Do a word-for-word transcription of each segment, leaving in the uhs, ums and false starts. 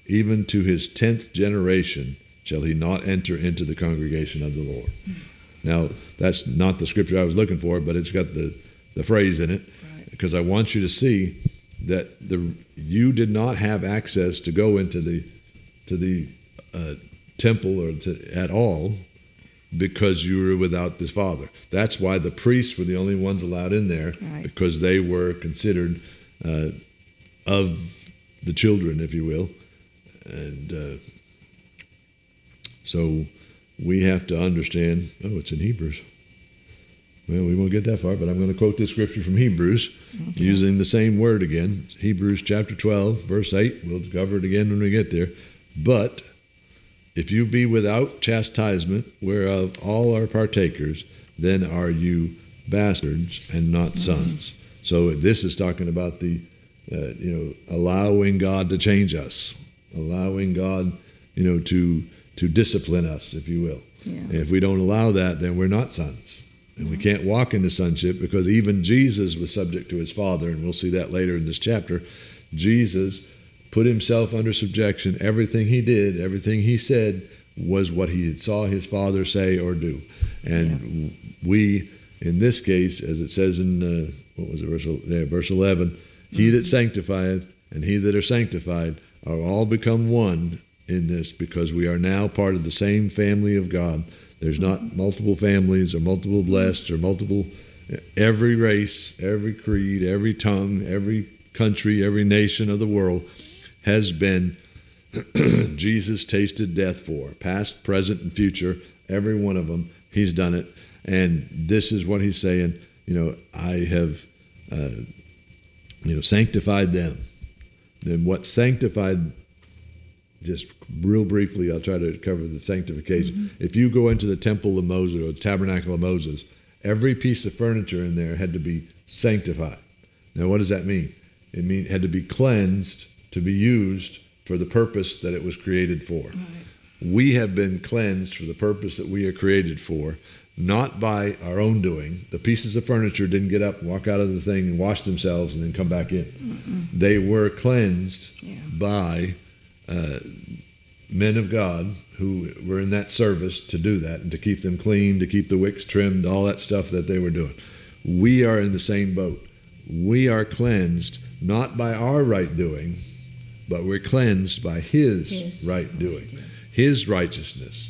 even to his tenth generation shall he not enter into the congregation of the Lord. Now, that's not the scripture I was looking for, but it's got the, the phrase in it, right, because I want you to see that the you did not have access to go into the to the uh, temple or to, at all, because you were without this father. That's why the priests were the only ones allowed in there, right, because they were considered uh, of the children, if you will. And uh, so we have to understand, oh, it's in Hebrews. Well, we won't get that far, but I'm going to quote this scripture from Hebrews, okay, using the same word again. It's Hebrews chapter twelve, verse eight. We'll cover it again when we get there. But if you be without chastisement, whereof all are partakers, then are you bastards and not sons. Mm-hmm. So this is talking about the, uh, you know, allowing God to change us, allowing God, you know, to to discipline us, if you will. Yeah. And if we don't allow that, then we're not sons. And we can't walk into sonship, because even Jesus was subject to his Father, and we'll see that later in this chapter. Jesus put himself under subjection. Everything he did, everything he said was what he saw his Father say or do. And yeah, we, in this case, as it says in, uh, what was it, verse, there, verse eleven, mm-hmm, he that sanctifieth and he that are sanctified are all become one in this, because we are now part of the same family of God. There's not multiple families or multiple blessed or multiple, every race, every creed, every tongue, every country, every nation of the world has been Jesus tasted death for, past, present, and future. Every one of them, he's done it. And this is what he's saying, you know, I have, uh, you know, sanctified them. Then what sanctified, just real briefly, I'll try to cover the sanctification. Mm-hmm. If you go into the temple of Moses or the tabernacle of Moses, every piece of furniture in there had to be sanctified. Now, what does that mean? It mean it had to be cleansed to be used for the purpose that it was created for. Right. We have been cleansed for the purpose that we are created for, not by our own doing. The pieces of furniture didn't get up and walk out of the thing and wash themselves and then come back in. Mm-mm. They were cleansed yeah. by Uh, men of God who were in that service to do that and to keep them clean, to keep the wicks trimmed, all that stuff that they were doing. We are in the same boat. We are cleansed not by our right doing, but we're cleansed by His, His right doing, His righteousness.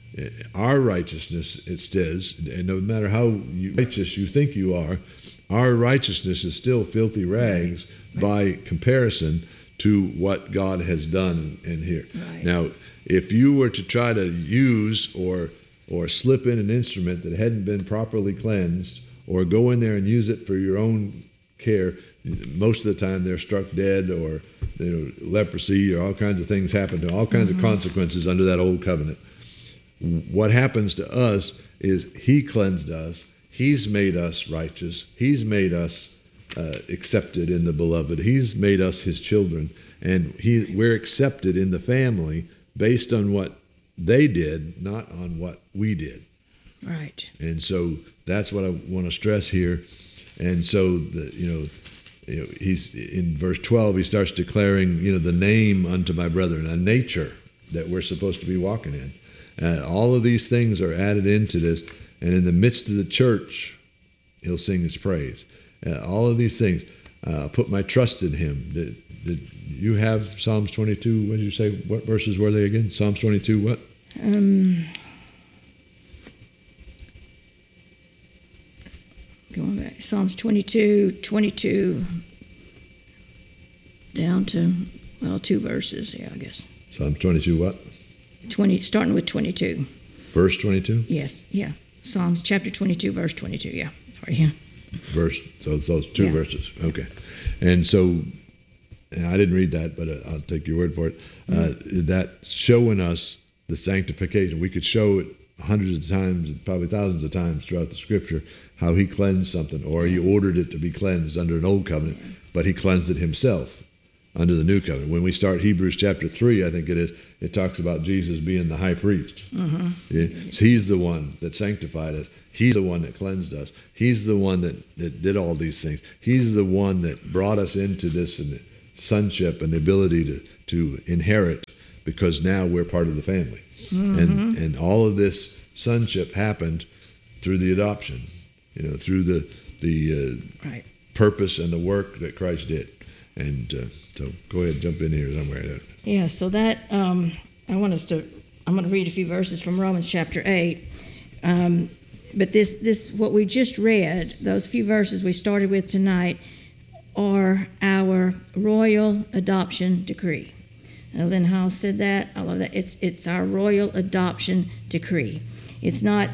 Our righteousness, it says, and no matter how righteous you think you are, our righteousness is still filthy rags right. Right. by comparison to what God has done in here. Right. Now, if you were to try to use or or slip in an instrument that hadn't been properly cleansed, or go in there and use it for your own care, most of the time they're struck dead, or you know, leprosy, or all kinds of things happen to them, all kinds mm-hmm. of consequences under that old covenant. What happens to us is He cleansed us. He's made us righteous. He's made us Uh, accepted in the beloved. He's made us His children, and he, we're accepted in the family based on what they did, not on what we did. Right. And so that's what I want to stress here. And so the you know, you know, he's in verse twelve. He starts declaring, you know, the name unto my brethren, a nature that we're supposed to be walking in. Uh, all of these things are added into this, and in the midst of the church, He'll sing His praise. Uh, all of these things. Uh, put my trust in Him. Did, did you have Psalms twenty-two? What did you say? What verses were they again? Psalms twenty-two what? Um, going back. Psalms twenty-two, twenty-two, down to, well, two verses, yeah, I guess. Psalms twenty-two what? twenty, starting with twenty-two. Verse twenty-two? Yes, yeah. Psalms chapter twenty-two, verse twenty-two, yeah. Sorry, yeah. Verse, so those two yeah. verses. Okay. And so, and I didn't read that, but I'll take your word for it. Mm-hmm. Uh, that's showing us the sanctification. We could show it hundreds of times, probably thousands of times throughout the scripture, how He cleansed something, or He ordered it to be cleansed under an old covenant, yeah. but He cleansed it Himself under the new covenant. When we start Hebrews chapter three, I think it is, it talks about Jesus being the high priest. Uh-huh. Yeah. So He's the one that sanctified us. He's the one that cleansed us. He's the one that, that did all these things. He's the one that brought us into this and sonship and the ability to, to inherit, because now we're part of the family. Mm-hmm. And and all of this sonship happened through the adoption, you know, through the the uh, right. purpose and the work that Christ did. And uh, so go ahead, jump in here somewhere. Yeah, so that, um, I want us to, I'm going to read a few verses from Romans chapter eight. Um, but this, this, what we just read, those few verses we started with tonight, are our royal adoption decree. And then Howell said that. I love that. It's it's our royal adoption decree. It's not.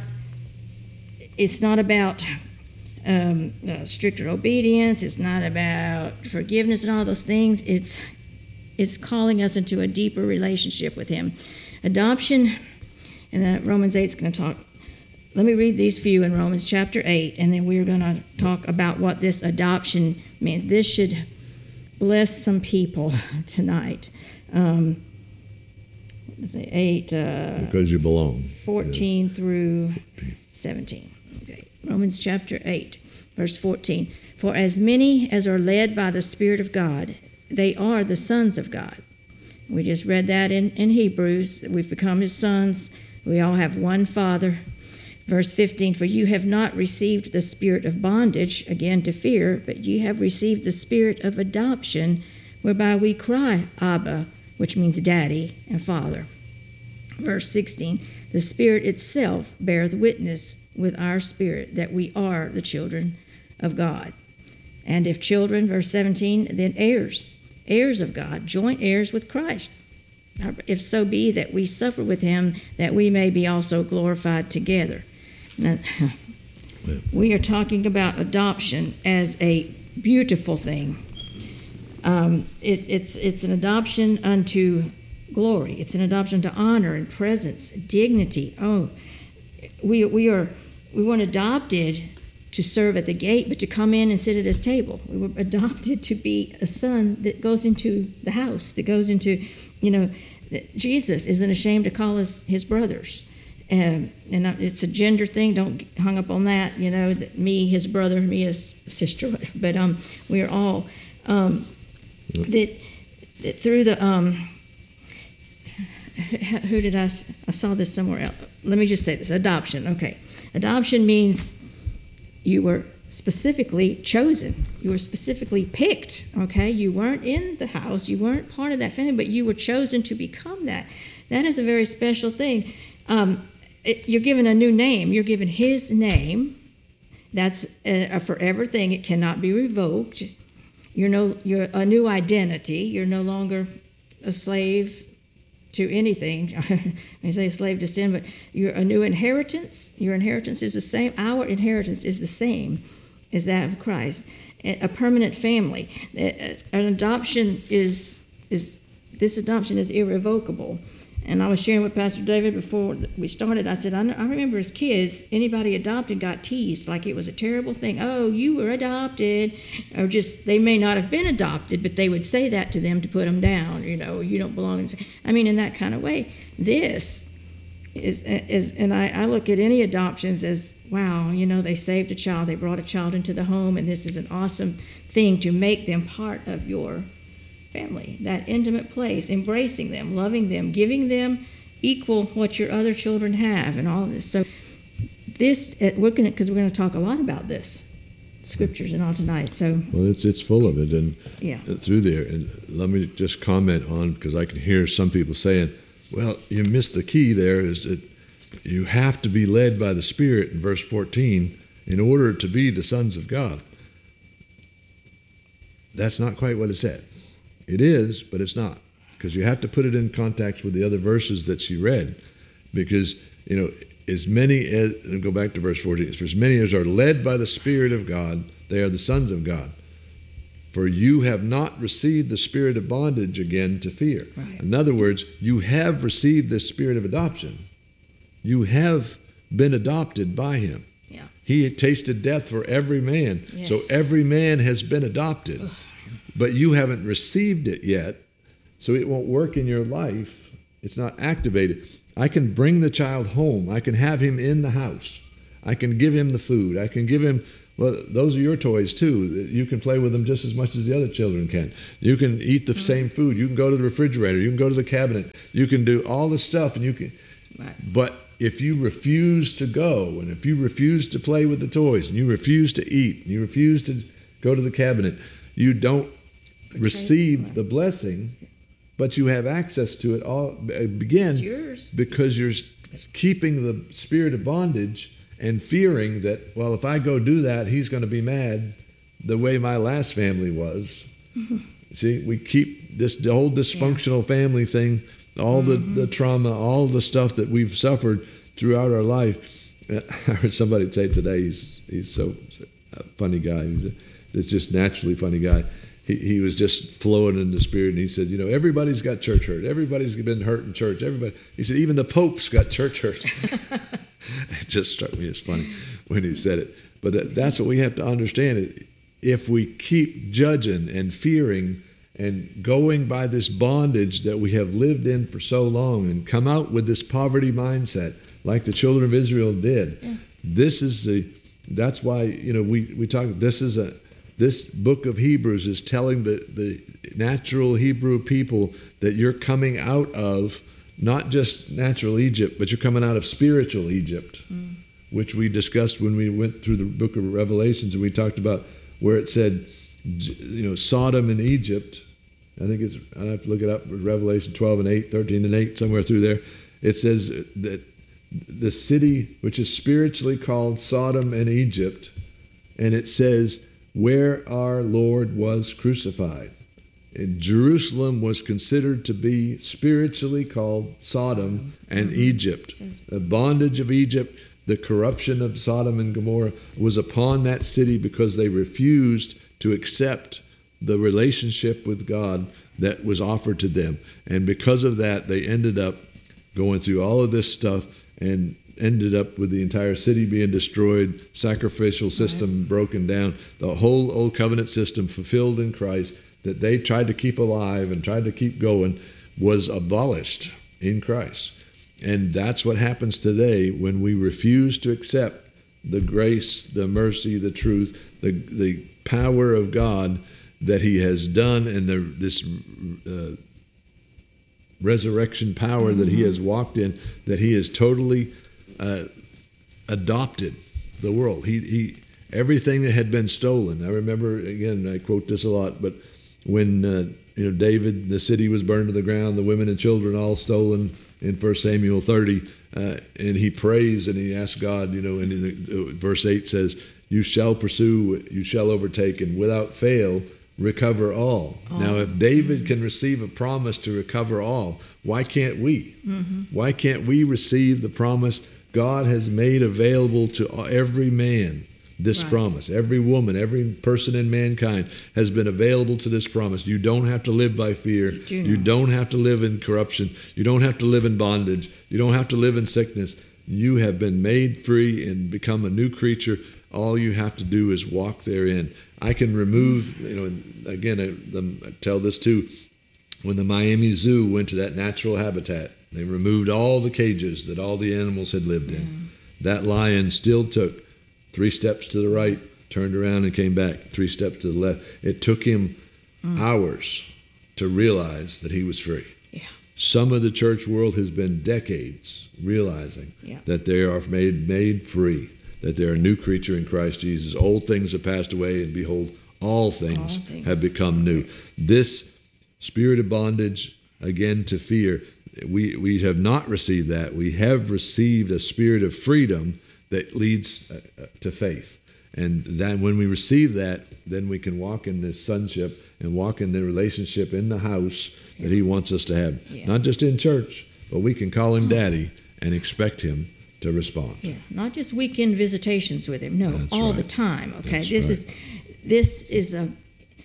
It's not about um, uh, stricter obedience. It's not about forgiveness and all those things. It's it's calling us into a deeper relationship with Him. Adoption, and that Romans eight is going to talk. Let me read these few in Romans chapter eight, and then we're going to talk about what this adoption means. This should bless some people tonight. Um, let's say eight. Uh, because you belong. Fourteen yeah. through seventeen. Okay, Romans chapter eight, verse fourteen. For as many as are led by the Spirit of God, they are the sons of God. We just read that in, in Hebrews. We've become His sons. We all have one Father. Verse fifteen, for you have not received the spirit of bondage, again to fear, but you have received the spirit of adoption, whereby we cry, Abba, which means daddy and father. Verse sixteen, the Spirit itself beareth witness with our spirit that we are the children of God. And if children, verse seventeen, then heirs, heirs of God, joint heirs with Christ. If so be that we suffer with Him, that we may be also glorified together. Now, we are talking about adoption as a beautiful thing. Um, it, it's it's an adoption unto glory. It's an adoption to honor and presence, dignity. Oh, we we are we weren't adopted to serve at the gate, but to come in and sit at His table. We were adopted to be a son that goes into the house, that goes into, you know, Jesus isn't ashamed to call us His brothers. Um, and it's a gender thing. Don't get hung up on that. You know, that me, his brother, me, his sister. But um, we are all um, that, that through the um, who did I? I saw this somewhere else. Let me just say this: adoption. Okay, adoption means you were specifically chosen. You were specifically picked. Okay, you weren't in the house. You weren't part of that family, but you were chosen to become that. That is a very special thing. Um, It, you're given a new name. You're given His name. That's a, a forever thing. It cannot be revoked. You're no. You're a new identity. You're no longer a slave to anything. I say slave to sin, but you're a new inheritance. Your inheritance is the same. Our inheritance is the same as that of Christ. A permanent family. An adoption is is this adoption is irrevocable. And I was sharing with Pastor David before we started. I said, I, I remember as kids, anybody adopted got teased like it was a terrible thing. Oh, you were adopted. Or just, they may not have been adopted, but they would say that to them to put them down. You know, you don't belong. In, I mean, in that kind of way. This is, is and I, I look at any adoptions as, wow, you know, they saved a child. They brought a child into the home, and this is an awesome thing to make them part of your family, that intimate place, embracing them, loving them, giving them equal what your other children have, and all of this. So this, we're going to, because we're going to talk a lot about this, scriptures and all tonight. So well, it's it's full of it, and yeah. through there. And let me just comment on, because I can hear some people saying, "Well, you missed the key there. Is that you have to be led by the Spirit in verse fourteen in order to be the sons of God." That's not quite what it said. It is, but it's not, because you have to put it in context with the other verses that she read, because, you know, as many as, and go back to verse fourteen, for as many as are led by the Spirit of God, they are the sons of God. For you have not received the spirit of bondage again to fear. Right. In other words, you have received the spirit of adoption. You have been adopted by Him. Yeah. He had tasted death for every man. Yes. So every man has been adopted. Ugh. But you haven't received it yet, so it won't work in your life. It's not activated. I can bring the child home. I can have him in the house. I can give him the food. I can give him Well, those are your toys too. You can play with them just as much as the other children can. You can eat the mm-hmm. same food. You can go to the refrigerator. You can go to the cabinet. You can do all the stuff, and you can. Right. But if you refuse to go, and if you refuse to play with the toys, and you refuse to eat, and you refuse to go to the cabinet, you don't receive the blessing, but you have access to it all. Again, it's yours. Because you're keeping the spirit of bondage and fearing that, well, if I go do that, he's going to be mad the way my last family was. Mm-hmm. See, we keep this the whole dysfunctional yeah. family thing, all mm-hmm. the, the trauma, all the stuff that we've suffered throughout our life. I heard somebody say today, he's he's so a funny guy. He's a, it's just naturally funny guy. He he was just flowing in the spirit, and he said, you know, everybody's got church hurt. Everybody's been hurt in church. Everybody. He said, even the Pope's got church hurt. It just struck me as funny when he said it. But that's what we have to understand. If we keep judging and fearing and going by this bondage that we have lived in for so long and come out with this poverty mindset like the children of Israel did, yeah. this is the, that's why, you know, we, we talk, this is a, this book of Hebrews is telling the, the natural Hebrew people that you're coming out of not just natural Egypt, but you're coming out of spiritual Egypt, mm. which we discussed when we went through the book of Revelations, and we talked about where it said, you know, Sodom and Egypt. I think it's, I have to look it up, Revelation twelve and eight, thirteen and eight, somewhere through there. It says that the city, which is spiritually called Sodom and Egypt, and it says, where our Lord was crucified. And Jerusalem was considered to be spiritually called Sodom and mm-hmm. Egypt. The bondage of Egypt, the corruption of Sodom and Gomorrah was upon that city because they refused to accept the relationship with God that was offered to them. And because of that, they ended up going through all of this stuff and ended up with the entire city being destroyed, sacrificial system right. broken down, the whole old covenant system fulfilled in Christ that they tried to keep alive and tried to keep going was abolished in Christ. And that's what happens today when we refuse to accept the grace, the mercy, the truth, the the power of God that he has done, and the, this uh, resurrection power mm-hmm. that he has walked in, that he has totally uh, adopted the world. He he everything that had been stolen. I remember, again, I quote this a lot, but when uh, you know David, the city was burned to the ground, the women and children all stolen in First Samuel thirty, uh, and he prays and he asks God, you know, and the, uh, verse eight says, "You shall pursue, you shall overtake, and without fail recover all." Oh. Now, if David can receive a promise to recover all, why can't we? Mm-hmm. Why can't we receive the promise God has made available to every man? This right. promise, every woman, every person in mankind has been available to this promise. You don't have to live by fear. You, do you don't have to live in corruption. You don't have to live in bondage. You don't have to live in sickness. You have been made free and become a new creature. All you have to do is walk therein. I can remove, you know, again, I, I tell this too, when the Miami Zoo went to that natural habitat, they removed all the cages that all the animals had lived in. Mm. That lion still took three steps to the right, turned around and came back, three steps to the left. It took him mm. hours to realize that he was free. Yeah. Some of the church world has been decades realizing yeah. that they are made, made free, that they're a new creature in Christ Jesus. Old things have passed away, and behold, all things, all things. have become new. This spirit of bondage, again, to fear, we, we have not received that. We have received a spirit of freedom that leads uh, to faith. And then when we receive that, then we can walk in this sonship and walk in the relationship in the house yeah. that he wants us to have. Yeah. Not just in church, but we can call him daddy and expect him to respond. Yeah, not just weekend visitations with him. No, That's all right. the time. Okay, That's this right. is this is a,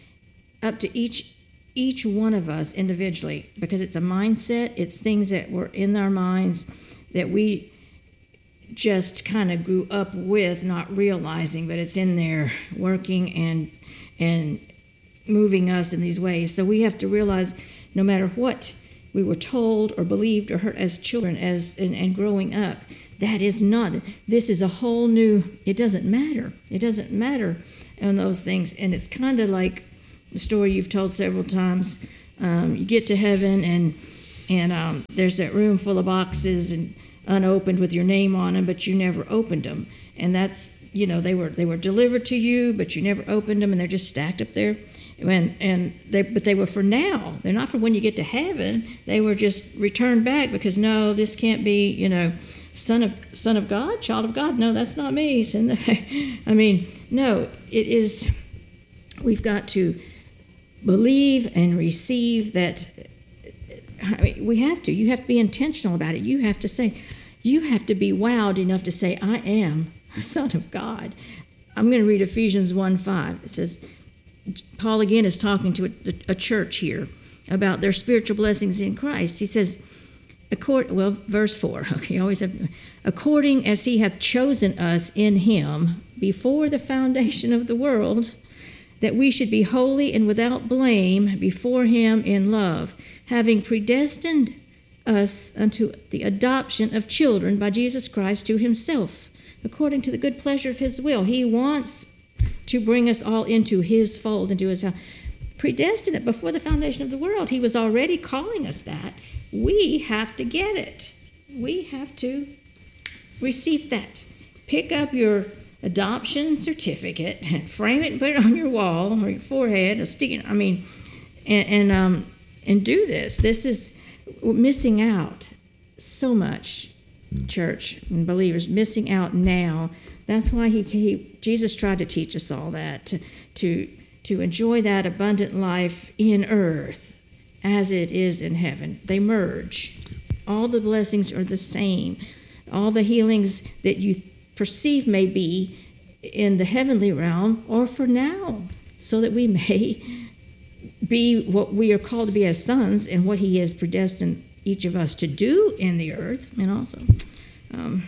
up to each each one of us individually, because it's a mindset. It's things that were in our minds that we just kind of grew up with, not realizing, but it's in there working and and moving us in these ways. So we have to realize, no matter what we were told or believed or heard as children, as and, and growing up, That is not. This is a whole new, it doesn't matter. It doesn't matter on those things. And it's kind of like the story you've told several times. Um, you get to heaven and and um, there's that room full of boxes and unopened with your name on them, but you never opened them. And that's, you know, they were they were delivered to you, but you never opened them, and they're just stacked up there. And and they but they were for now. They're not for when you get to heaven. They were just returned back because no, this can't be, you know, son of son of God, child of God. No, that's not me. I mean, no, it is. We've got to believe and receive that. I mean, we have to. You have to be intentional about it. You have to say, you have to be wowed enough to say, I am a son of God. I'm going to read Ephesians one five. It says, Paul again is talking to a, a church here about their spiritual blessings in Christ. He says, accord, well, verse four, okay, always have, according as he hath chosen us in him before the foundation of the world, that we should be holy and without blame before him in love, having predestined us unto the adoption of children by Jesus Christ to himself, according to the good pleasure of his will. He wants to bring us all into his fold, into his house. Predestined it before the foundation of the world. He was already calling us that. We have to get it. We have to receive that. Pick up your adoption certificate, frame it and put it on your wall or your forehead, a sticky, I mean, and and, um, and do this. This is we're missing out so much, church and believers, missing out now. That's why he, he Jesus tried to teach us all that, to, to, to enjoy that abundant life in earth as it is in heaven. They merge. All the blessings are the same. All the healings that you perceive may be in the heavenly realm or for now, so that we may be what we are called to be as sons and what he has predestined each of us to do in the earth. And also um,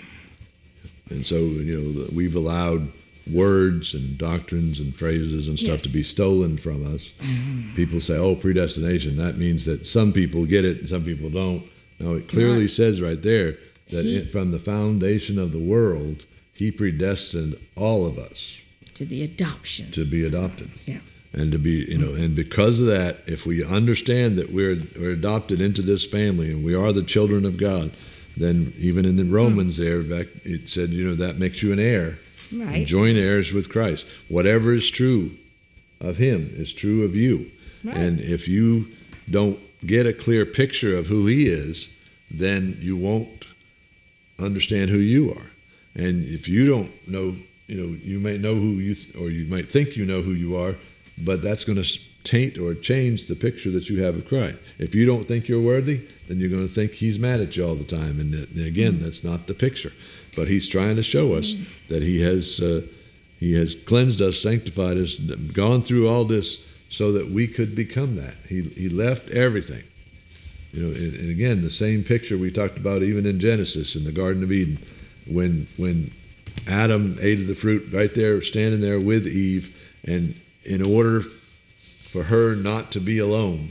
and so, you know, we've allowed words and doctrines and phrases and stuff yes. to be stolen from us. Mm. People say, oh, predestination, that means that some people get it and some people don't. No, it clearly Not, says right there that he, it, from the foundation of the world, he predestined all of us to the adoption, to be adopted, yeah, and to be, you know, and because of that, if we understand that we're we're adopted into this family and we are the children of God, then even in the Romans, mm. there, back it said, you know, that makes you an heir, right? And joint heirs with Christ. Whatever is true of him is true of you, right. And if you don't get a clear picture of who he is, then you won't understand who you are. And if you don't know, you know, you may know who you, th- or you might think you know who you are, but that's going to taint or change the picture that you have of Christ. If you don't think you're worthy, then you're going to think he's mad at you all the time. And, and again, mm-hmm. that's not the picture. But he's trying to show us mm-hmm. that he has, uh, he has cleansed us, sanctified us, gone through all this so that we could become that. He he left everything. You know, and, and again, the same picture we talked about even in Genesis in the Garden of Eden. When when Adam ate of the fruit right there, standing there with Eve, and in order for her not to be alone,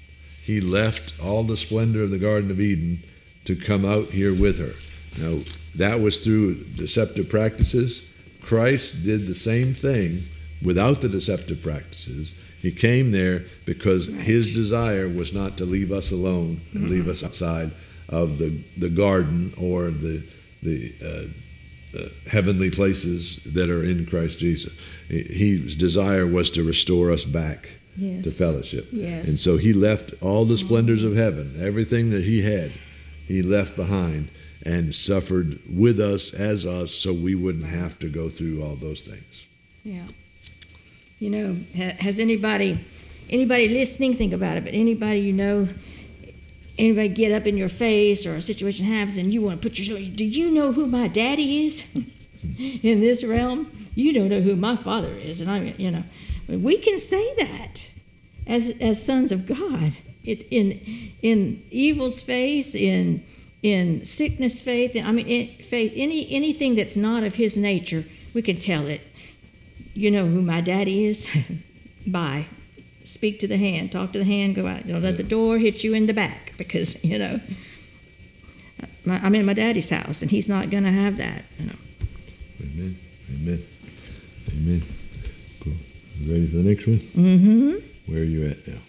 he left all the splendor of the Garden of Eden to come out here with her. Now, that was through deceptive practices. Christ did the same thing without the deceptive practices. He came there because right. his desire was not to leave us alone and mm-hmm. leave us outside of the, the garden or the the uh, uh, heavenly places that are in Christ Jesus. He, his desire was to restore us back yes. to fellowship. Yes. And so he left all the splendors of heaven, everything that he had, he left behind and suffered with us as us so we wouldn't have to go through all those things. Yeah. You know, has anybody, anybody listening, think about it, but anybody you know, anybody get up in your face or a situation happens and you want to put yourself, do you know who my daddy is in this realm? You don't know who my father is. And I mean, you know, we can say that as as sons of God. It in in evil's face, in in sickness faith, I mean in faith, any anything that's not of his nature, we can tell it. You know who my daddy is? Bye. Speak to the hand, talk to the hand, go out. Don't let the door hit you in the back because, you know. my, I'm in my daddy's house, and he's not going to have that. You know. Amen. Amen. Amen. Cool. You ready for the next one? Mm-hmm. Where are you at now?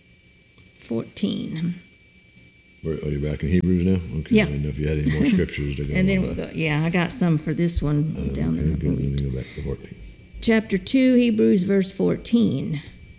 fourteen. Where, are you back in Hebrews now? Okay. Yeah. I didn't know if you had any more scriptures to go. And then on. we'll go. Yeah, I got some for this one Uh, down okay, there. good. Let me go back to fourteen. Chapter two, Hebrews, verse fourteen.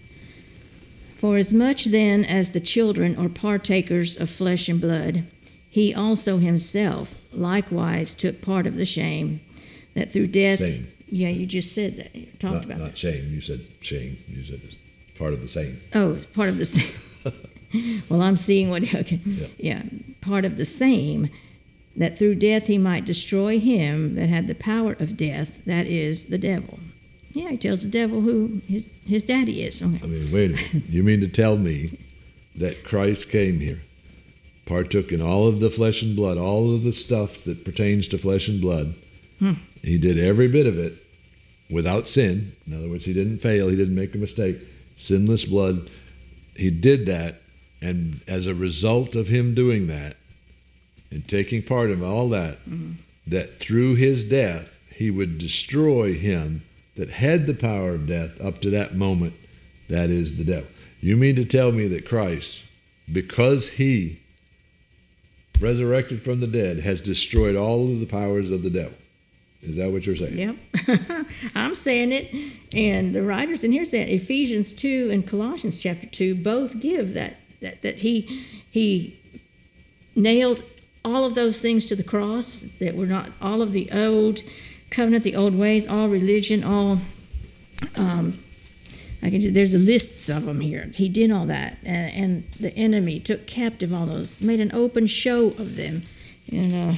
For as much then as the children are partakers of flesh and blood, he also himself likewise took part of the shame, that through death. Same. Yeah, you just said that. You talked Not, about not that. shame. You said shame. You said it's part of the same. Oh, it's part of the same. Well, I'm seeing what. Okay. Yeah. Yeah, part of the same, that through death he might destroy him that had the power of death, that is the devil. Yeah, he tells the devil who his his daddy is. Okay. I mean, wait a minute. You mean to tell me that Christ came here, partook in all of the flesh and blood, all of the stuff that pertains to flesh and blood. Hmm. He did every bit of it without sin. In other words, he didn't fail. He didn't make a mistake. Sinless blood. He did that. And as a result of him doing that and taking part in all that, Mm-hmm. that through his death, he would destroy him that had the power of death up to that moment, that is the devil. You mean to tell me that Christ, because he resurrected from the dead, has destroyed all of the powers of the devil? Is that what you're saying? Yep. I'm saying it. And the writers in here said Ephesians two and Colossians chapter two both give that that, that he he nailed all of those things to the cross, that were not all of the old covenant, the old ways, all religion, all um, I can. There's a lists of them here. He did all that, and, and the enemy took captive all those, made an open show of them, and uh,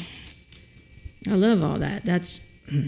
I love all that. That's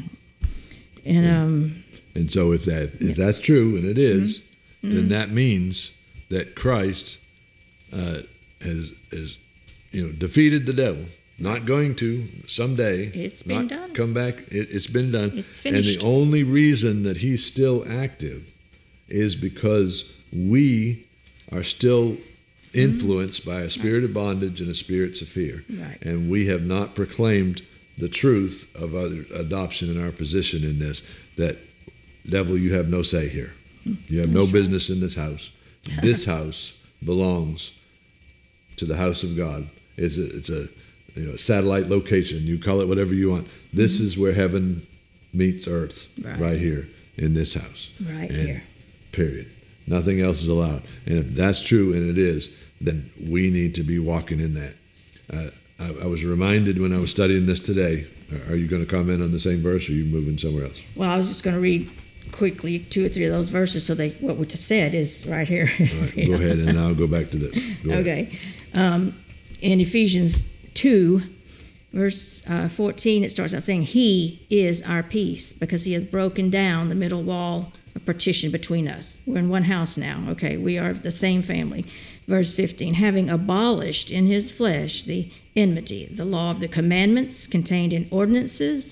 and um. And so if that if that's true, and it is, Mm-hmm. then that means that Christ uh, has has you know defeated the devil. Not going to someday. It's been not done. Come back. It, it's been done. It's finished. And the only reason that he's still active is because we are still influenced by a spirit of bondage and a spirit of fear. Right. And we have not proclaimed the truth of other adoption in our position in this, that devil, you have no say here. You have no That's right. business in this house. This house belongs to the house of God. It's a, it's a you know, satellite location. You call it whatever you want. This mm-hmm. is where heaven meets earth, right. right here in this house. Right and here. Period. Nothing else is allowed. And if that's true, and it is, then we need to be walking in that. Uh, I, I was reminded when I was studying this today. Are you going to comment on the same verse, or are you moving somewhere else? Well, I was just going to read quickly two or three of those verses, so they what we just said is right here. All right, go ahead, and I'll go back to this. Go okay. Um, in Ephesians two, verse uh, fourteen, it starts out saying, He is our peace, because He has broken down the middle wall of partition between us. We're in one house now. Okay, we are the same family. Verse fifteen, having abolished in His flesh the enmity, the law of the commandments contained in ordinances,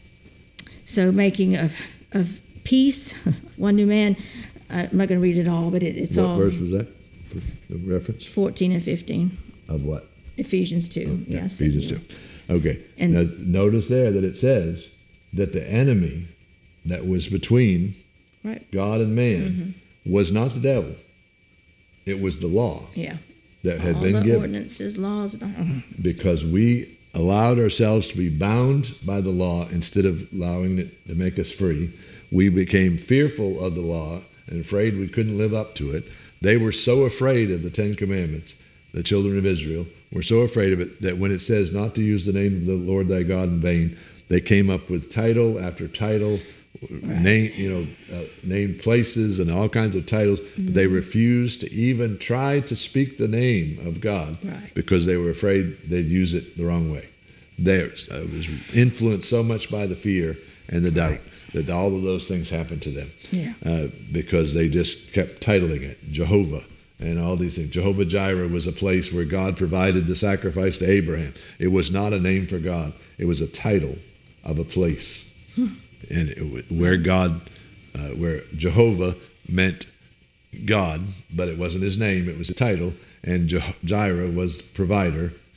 so making of, of peace, one new man. I'm not going to read it all, but it, it's what all. What verse was that? The reference? fourteen and fifteen. Of what? Ephesians two, oh, yeah, yes. Ephesians two. Okay. And now, notice there that it says that the enemy that was between right. God and man mm-hmm. was not the devil. It was the law yeah. that had All been the given. ordinances, laws. Because we allowed ourselves to be bound by the law instead of allowing it to make us free. We became fearful of the law and afraid we couldn't live up to it. They were so afraid of the Ten Commandments, the children of Israel were so afraid of it that when it says not to use the name of the Lord thy God in vain, they came up with title after title, right. name, you know, uh, named places and all kinds of titles. Mm-hmm. But they refused to even try to speak the name of God right. because they were afraid they'd use it the wrong way. They uh, was influenced so much by the fear and the doubt right. that all of those things happened to them yeah. uh, because they just kept titling it Jehovah. And all these things. Jehovah Jireh was a place where God provided the sacrifice to Abraham. It was not a name for God. It was a title of a place. Hmm. And it, where God, uh, where Jehovah meant God, but it wasn't his name. It was a title. And Je- Jireh was provider.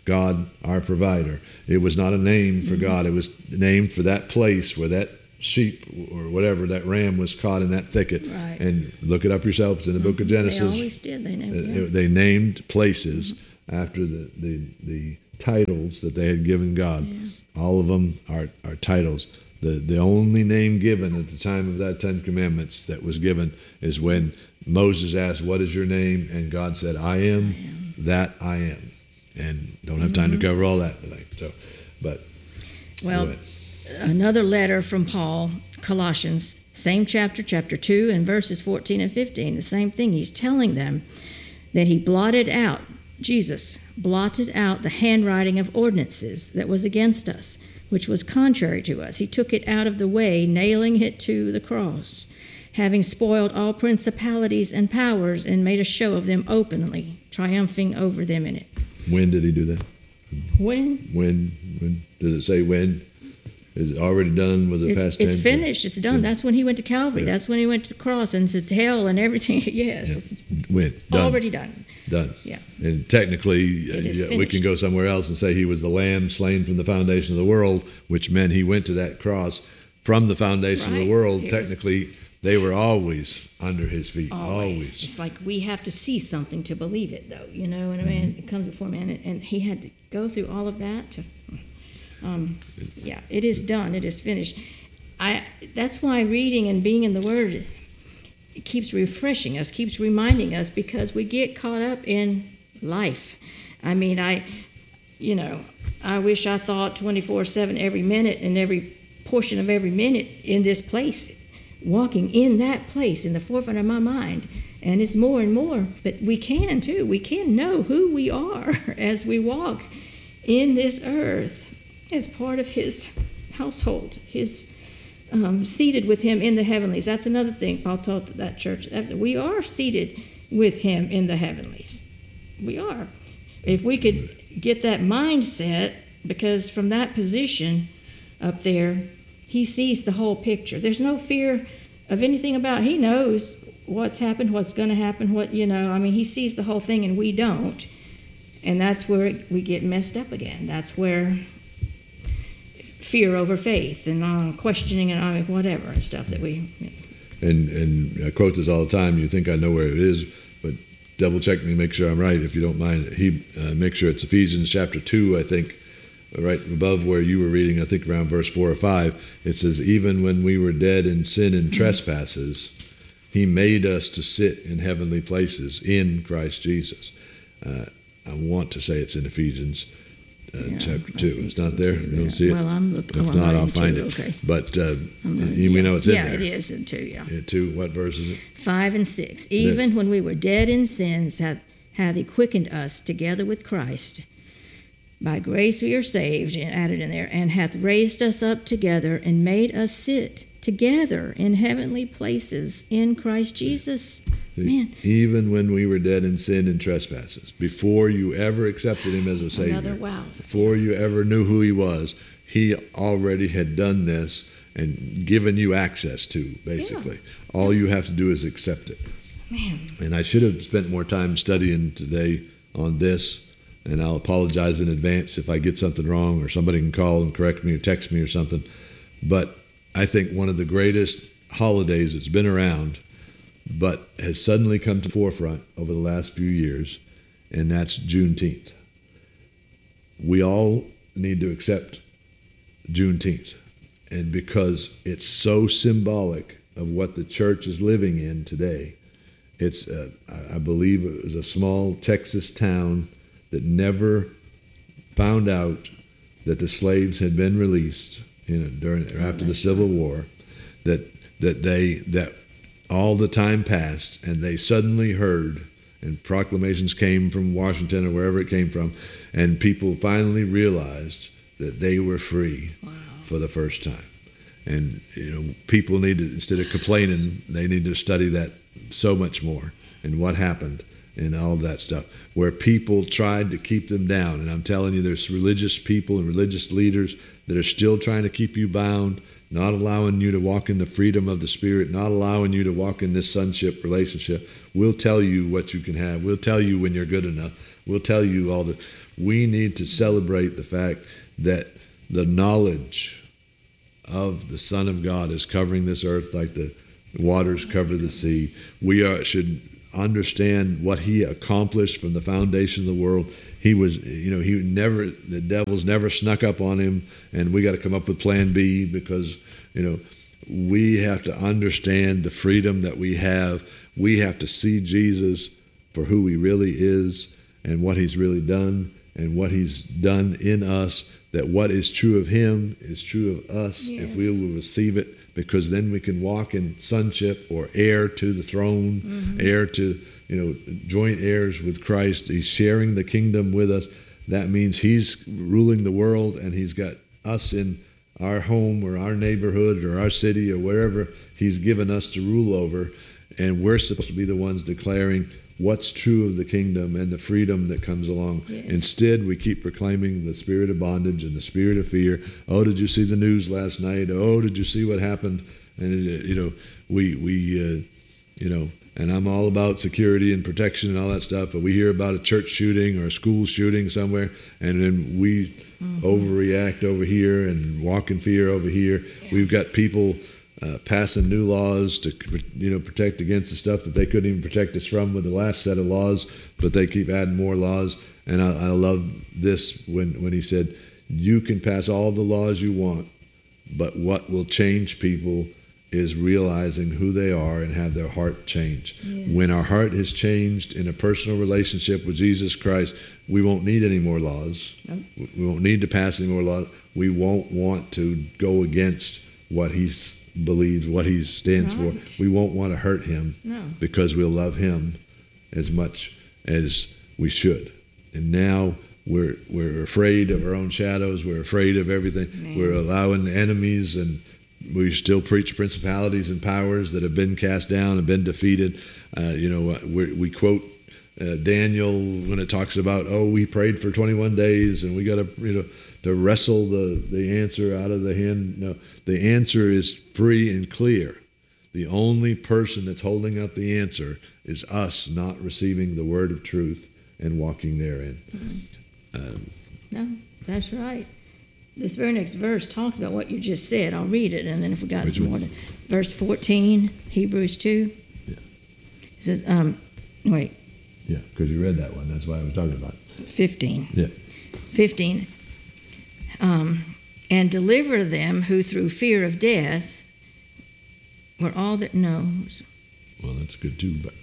God our provider. It was not a name for mm-hmm. God. It was named for that place where that sheep or whatever, that ram was caught in that thicket. Right. And look it up yourselves in the mm-hmm. book of Genesis. They always did. They named, yeah. they named places mm-hmm. after the, the, the titles that they had given God. Yeah. All of them are, are titles. The the only name given at the time of that Ten Commandments that was given is when Moses asked, "What is your name?" And God said, "I am, I am. that I am." And don't have time mm-hmm. to cover all that today. So, but well, another letter from Paul, Colossians, same chapter, chapter two, and verses fourteen and fifteen. The same thing. He's telling them that he blotted out, Jesus blotted out the handwriting of ordinances that was against us, which was contrary to us. He took it out of the way, nailing it to the cross, having spoiled all principalities and powers, and made a show of them openly, triumphing over them in it. When did he do that? When? When? When? Does it say when? Is it already done? Was it it's, past tense? It's tense? finished. It's done. Yeah. That's when he went to Calvary. Yeah. That's when he went to the cross and to hell and everything. Yes. Yeah. When? Done. Already done. Done. Yeah. And technically, uh, yeah, we can go somewhere else and say he was the lamb slain from the foundation of the world, which meant he went to that cross from the foundation right. of the world. It technically, was, they were always under his feet. Always. always. It's like we have to see something to believe it, though. You know, and a man mm-hmm. it comes before man, and, and he had to go through all of that to. Um, yeah, it is done. It is finished. I. That's why reading and being in the Word it keeps refreshing us, keeps reminding us, because we get caught up in life. I mean, I, you know, I wish I thought twenty-four seven every minute and every portion of every minute in this place, walking in that place in the forefront of my mind. And it's more and more, but we can too. We can know who we are as we walk in this earth as part of his household, his um, seated with him in the heavenlies. That's another thing Paul told that church. We are seated with him in the heavenlies. We are. If we could get that mindset, because from that position up there, he sees the whole picture. There's no fear of anything about, he knows what's happened, what's going to happen, what, you know, I mean, he sees the whole thing and we don't. And that's where we get messed up again. That's where fear over faith and uh, questioning and uh, whatever and stuff that we... You know. And, and I quote this all the time, you think I know where it is, but double check me, make sure I'm right if you don't mind. He uh, make sure it's Ephesians chapter two, I think, right above where you were reading, I think around verse four or five. It says, even when we were dead in sin and trespasses, he made us to sit in heavenly places in Christ Jesus. Uh, I want to say it's in Ephesians uh, yeah, chapter two. It's not there? You don't yeah. see it? Well, I'm looking. If oh, not, I'll two. find it. Okay. But uh, you, yeah. we know it's in yeah, there. Yeah, it is in two, yeah. yeah. Two, what verse is it? Five and six. Even when we were dead in sins, hath, hath he quickened us together with Christ. By grace we are saved, and added in there, and hath raised us up together and made us sit together in heavenly places in Christ Jesus. Man. Even when we were dead in sin and trespasses, before you ever accepted him as a Savior, Another wow. before you ever knew who he was, he already had done this and given you access to, basically. Yeah. All you have to do is accept it. Man. And I should have spent more time studying today on this, and I'll apologize in advance if I get something wrong or somebody can call and correct me or text me or something. But I think one of the greatest holidays that's been around but has suddenly come to the forefront over the last few years, and that's Juneteenth. We all need to accept Juneteenth, and because it's so symbolic of what the church is living in today. It's, uh, I believe it was a small Texas town that never found out that the slaves had been released, you know, during or after the Civil War, that that they that all the time passed, and they suddenly heard, and proclamations came from Washington or wherever it came from, and people finally realized that they were free wow. for the first time. And you know, people need to, instead of complaining, they need to study that so much more and what happened and all of that stuff, where people tried to keep them down. And I'm telling you, there's religious people and religious leaders that are still trying to keep you bound, not allowing you to walk in the freedom of the Spirit, not allowing you to walk in this sonship relationship. We'll tell you what you can have. We'll tell you when you're good enough. We'll tell you all the. We need to celebrate the fact that the knowledge of the Son of God is covering this earth like the waters cover the sea. We are, should understand what he accomplished from the foundation of the world. He was, you know, he never, the devil's never snuck up on him, and we got to come up with plan B, because, you know, we have to understand the freedom that we have. We have to see Jesus for who he really is and what he's really done and what he's done in us, that what is true of him is true of us. Yes. If we will receive it, because then we can walk in sonship, or heir to the throne, mm-hmm. heir to, you know, joint heirs with Christ. He's sharing the kingdom with us. That means he's ruling the world, and he's got us in our home or our neighborhood or our city or wherever he's given us to rule over. And we're supposed to be the ones declaring what's true of the kingdom and the freedom that comes along. Yes. Instead, we keep proclaiming the spirit of bondage and the spirit of fear. Oh, did you see the news last night? Oh, did you see what happened? And, you know, we, we uh, you know, and I'm all about security and protection and all that stuff, but we hear about a church shooting or a school shooting somewhere, and then we mm-hmm. overreact over here and walk in fear over here. Yeah. We've got people Uh, passing new laws to, you know, protect against the stuff that they couldn't even protect us from with the last set of laws, but they keep adding more laws. And I, I love this when, when he said, you can pass all the laws you want, but what will change people is realizing who they are and have their heart change. Yes. When our heart is changed in a personal relationship with Jesus Christ, we won't need any more laws. Nope. We won't need to pass any more laws. We won't want to go against what he's believes, what he stands right. for. We won't want to hurt him no. because we'll love him as much as we should. And now we're we're afraid of our own shadows. We're afraid of everything. Man. We're allowing enemies, and we still preach principalities and powers that have been cast down and been defeated. Uh, you know, we we quote uh, Daniel when it talks about, oh, we prayed for twenty-one days and we got to, you know, to wrestle the, the answer out of the hand. No, the answer is free and clear. The only person that's holding up the answer is us not receiving the word of truth and walking therein. Mm-hmm. Um, no, that's right. This very next verse talks about what you just said. I'll read it, and then if we got some more. To, verse fourteen, Hebrews two. Yeah. It says, um, wait. Yeah, because you read that one. That's why I was talking about it. fifteen. Yeah. fifteen. Um, and deliver them who through fear of death were all their, no. Well, that's good too, but.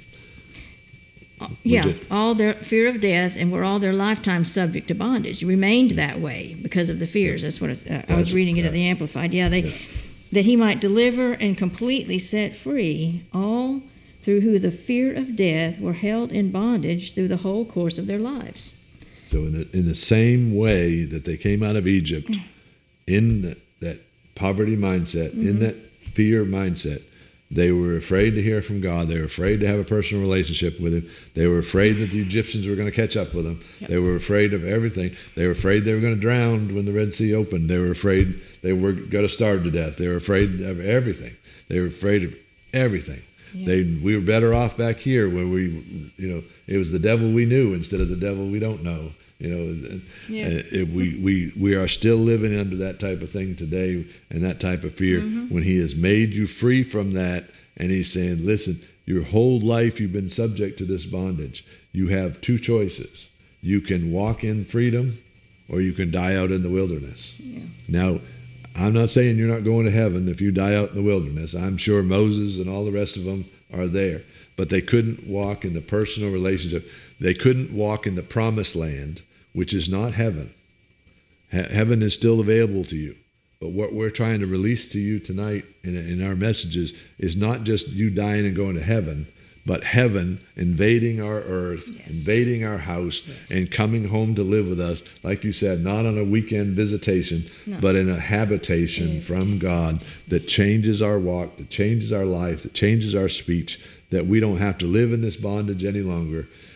Uh, yeah, all their fear of death, and were all their lifetime subject to bondage. Remained that way because of the fears. That's what I, uh, I was reading it at the Amplified. Yeah, they, yeah. That he might deliver and completely set free all through who the fear of death were held in bondage through the whole course of their lives. So in the, in the same way that they came out of Egypt, in the, that poverty mindset, mm-hmm. in that fear mindset, they were afraid to hear from God. They were afraid to have a personal relationship with him. They were afraid that the Egyptians were going to catch up with them. Yep. They were afraid of everything. They were afraid they were going to drown when the Red Sea opened. They were afraid they were going to starve to death. They were afraid of everything. They were afraid of everything. Yeah. They, we were better off back here where we, you know, it was the devil we knew instead of the devil we don't know. You know, yeah. uh, we, we, we are still living under that type of thing today and that type of fear mm-hmm. when he has made you free from that, and he's saying, listen, your whole life you've been subject to this bondage. You have two choices. You can walk in freedom or you can die out in the wilderness. Yeah. Now, I'm not saying you're not going to heaven if you die out in the wilderness. I'm sure Moses and all the rest of them are there. But they couldn't walk in the personal relationship. They couldn't walk in the promised land, which is not heaven. He- heaven is still available to you. But what we're trying to release to you tonight in, in our messages is not just you dying and going to heaven, but heaven invading our earth, yes. invading our house, yes. and coming home to live with us, like you said, not on a weekend visitation, no. but in a habitation Amen. From God that changes our walk, that changes our life, that changes our speech, that we don't have to live in this bondage any longer.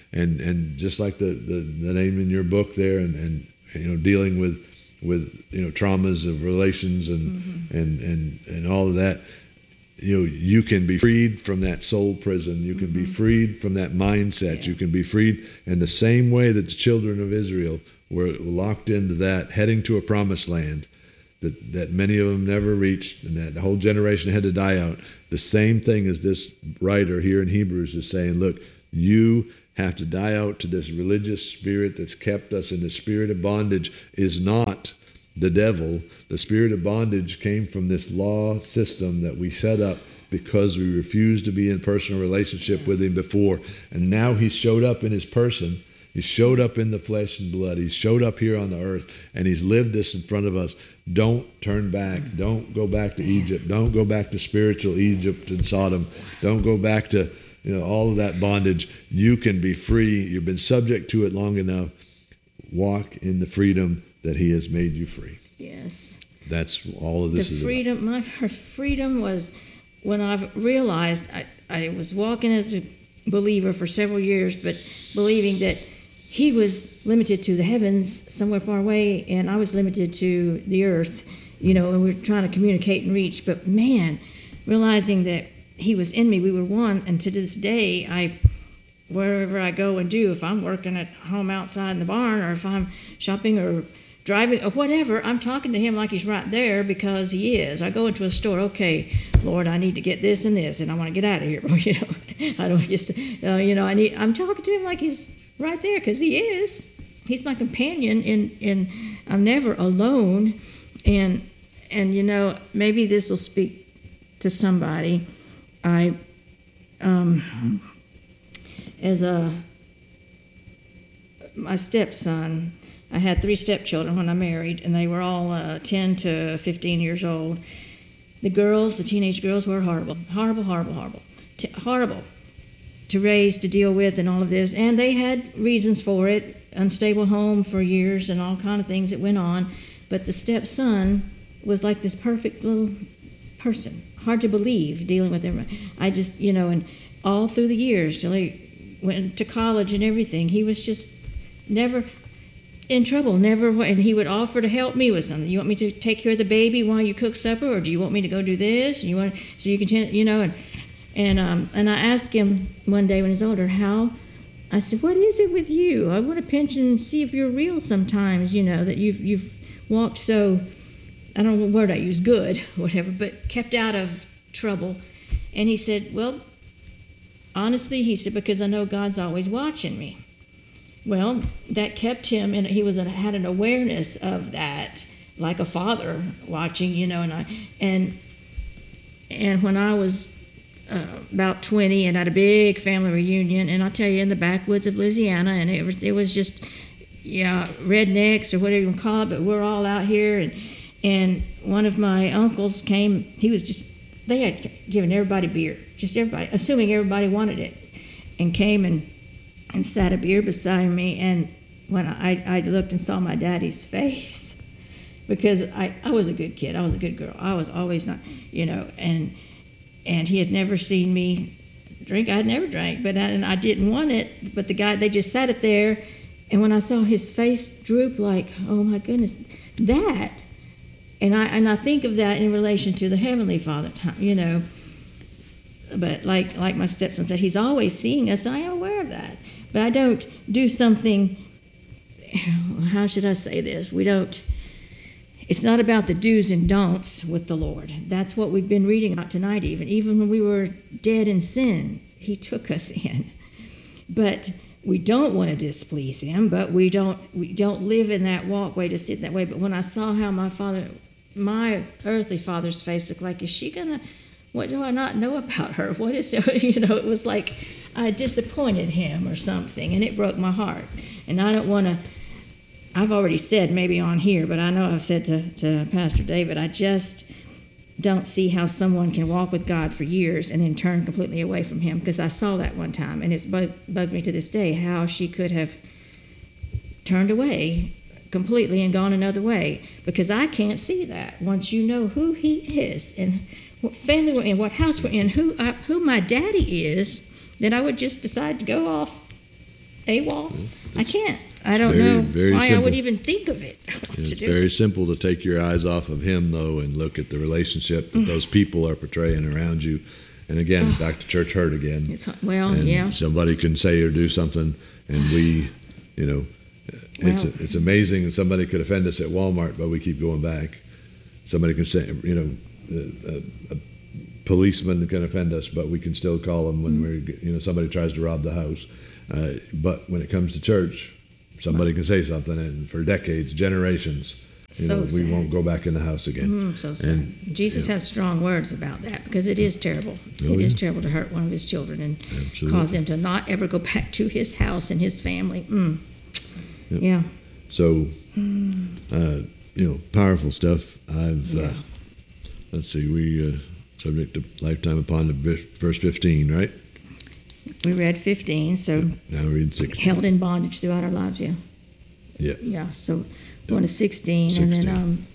and and just like the, the, the name in your book there, and, and you know, dealing with with you know traumas of relations and mm-hmm. and and and all of that. You know, you can be freed from that soul prison. You can mm-hmm. be freed from that mindset. Yeah. You can be freed in the same way that the children of Israel were locked into that, heading to a promised land that, that many of them never reached, and that the whole generation had to die out. The same thing as this writer here in Hebrews is saying, look, you have to die out to this religious spirit that's kept us in the spirit of bondage is not the devil. The spirit of bondage came from this law system that we set up because we refused to be in personal relationship with him before. And now he showed up in his person. He showed up in the flesh and blood. He showed up here on the earth, and he's lived this in front of us. Don't turn back. Don't go back to Egypt. Don't go back to spiritual Egypt and Sodom. Don't go back to, you know, all of that bondage. You can be free. You've been subject to it long enough. Walk in the freedom that he has made you free. Yes. That's all of this the is freedom, about. My first freedom was when I realized I, I was walking as a believer for several years, but believing that he was limited to the heavens somewhere far away, and I was limited to the earth, you know, and we were trying to communicate and reach. But man, realizing that he was in me, we were one, and to this day, I... wherever I go and do, if I'm working at home outside in the barn, or if I'm shopping or driving or whatever, I'm talking to him like he's right there, because he is. I go into a store, okay, Lord, I need to get this and this, and I want to get out of here. You know, I don't just, uh, you know, I need. I'm talking to him like he's right there, because he is. He's my companion, and and I'm never alone. And and you know, maybe this will speak to somebody. I, um. As a my stepson, I had three stepchildren when I married, and they were all uh, ten to fifteen years old. The girls, the teenage girls, were horrible, horrible, horrible, horrible, T- horrible to raise, to deal with, and all of this. And they had reasons for it: unstable home for years, and all kind of things that went on. But the stepson was like this perfect little person, hard to believe, dealing with him. I just, you know, and all through the years till he went to college and everything, he was just never in trouble, never. And he would offer to help me with something. You want me to take care of the baby while you cook supper, or do you want me to go do this? And you want so you can, you know. And and um and I asked him one day when he was older, how. I said, what is it with you? I want to pinch and see if you're real sometimes. You know that you've you've walked so, I don't know what word I use, good, whatever, but kept out of trouble. And he said, well, honestly, he said, because I know God's always watching me. Well, that kept him, and he was had an awareness of that, like a father watching, you know. And I and and when I was uh, about twenty, and I had a big family reunion, and I'll tell you, in the backwoods of Louisiana, and it was it was just, yeah, rednecks or whatever you want to call it, but we're all out here, and and one of my uncles came. He was just they had given everybody beer. Just everybody, assuming everybody wanted it, and came and, and sat a beer beside me. And when I, I looked and saw my daddy's face, because I, I was a good kid, I was a good girl, I was always not, you know, and and he had never seen me drink. I had never drank, but I, and I didn't want it. But the guy, they just sat it there, and when I saw his face droop, like, oh my goodness, that, and I and I think of that in relation to the Heavenly Father, you know. But like like my stepson said, he's always seeing us. I am aware of that. But I don't do something, how should I say this? We don't, it's not about the do's and don'ts with the Lord. That's what we've been reading about tonight even. Even when we were dead in sins, he took us in. But we don't want to displease him, but we don't we don't live in that walkway to sit that way. But when I saw how my father, my earthly father's face looked like, is she going to, what do I not know about her? What is it? You know, it was like I disappointed him or something, and it broke my heart. And I don't want to, I've already said maybe on here, but I know I've said to, to Pastor David, I just don't see how someone can walk with God for years and then turn completely away from him, because I saw that one time, and it's bugged, bugged me to this day how she could have turned away completely and gone another way, because I can't see that. Once you know who he is and what family we're in, what house we're in, who I, who my daddy is, then I would just decide to go off AWOL? I can't. I don't very, know very why simple. I would even think of it. to It's do very it. simple to take your eyes off of him, though, and look at the relationship that those people are portraying around you. And again, back to church hurt again. It's, well, and yeah. somebody can say or do something, and we, you know, it's Well. it's amazing that somebody could offend us at Walmart, but we keep going back. Somebody can say, you know, a, a policeman can offend us, but we can still call them when Mm-hmm. we're, you know, somebody tries to rob the house. Uh, but when it comes to church, somebody can say something, and for decades, generations, you So know, we sad. won't go back in the house again. Mm, so sad. And, Jesus you know, has strong words about that because it is terrible. Oh, it is yeah. terrible to hurt one of his children and Absolutely. cause him to not ever go back to his house and his family. Mm. Yep. Yeah. So, uh, you know, powerful stuff. I've, Yeah. uh, let's see, we, uh, subject to lifetime upon the verse fifteen, right? We read fifteen, so Now read sixteen. held in bondage throughout our lives, yeah. Yeah. Yeah, so going to sixteen, and sixteen. then um,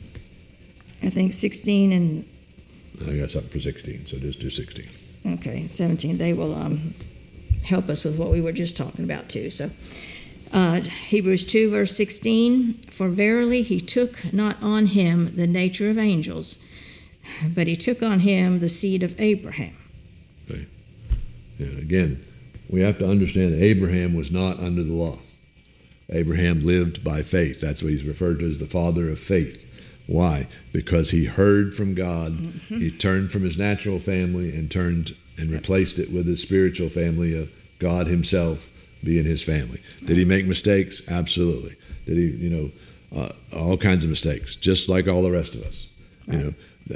I think sixteen and, I got something for sixteen, so just do sixteen. okay, seventeen, they will um, help us with what we were just talking about too. So uh, Hebrews two, verse sixteen, for verily he took not on him the nature of angels, but he took on him the seed of Abraham. Okay. And again, we have to understand that Abraham was not under the law. Abraham lived by faith. That's what he's referred to as the father of faith. Why? Because he heard from God. Mm-hmm. He turned from his natural family and turned and replaced it with his spiritual family of God himself being his family. Did he make mistakes? Absolutely. Did he, you know, uh, all kinds of mistakes, just like all the rest of us. Right. You know,